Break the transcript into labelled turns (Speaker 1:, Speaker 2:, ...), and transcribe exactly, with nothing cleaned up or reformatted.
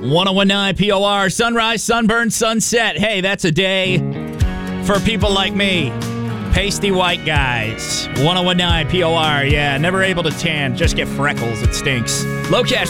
Speaker 1: ten P O R, sunrise, sunburn, sunset. Hey, that's a day for people like me. Pasty white guys. ten P O R, yeah. Never able to tan. Just get freckles. It stinks. Low Cash